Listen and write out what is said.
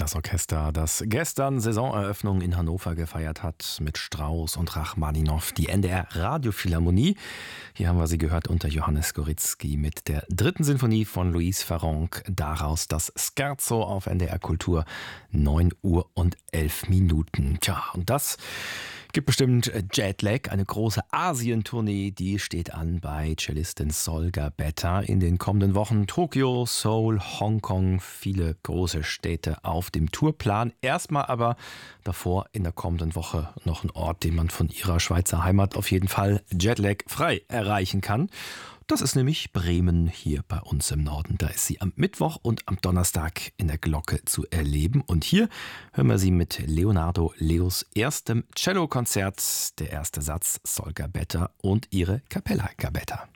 Das Orchester, das gestern Saisoneröffnung in Hannover gefeiert hat mit Strauss und Rachmaninow, die NDR Radiophilharmonie. Hier haben wir sie gehört unter Johannes Goritzky mit der dritten Sinfonie von Louis Farrenc. Daraus das Scherzo auf NDR Kultur, 9:11. Tja, und das gibt bestimmt Jetlag, eine große Asientournee, die steht an bei Cellistin Solga Betta in den kommenden Wochen. Tokio, Seoul, Hongkong, viele große Städte auf dem Tourplan. Erstmal aber davor in der kommenden Woche noch ein Ort, den man von ihrer Schweizer Heimat auf jeden Fall Jetlag-frei erreichen kann. Das ist nämlich Bremen hier bei uns im Norden. Da ist sie am Mittwoch und am Donnerstag in der Glocke zu erleben. Und hier hören wir sie mit Leonardo Leos erstem Cellokonzert. Der erste Satz Solga Betta und ihre Capella Gabetta.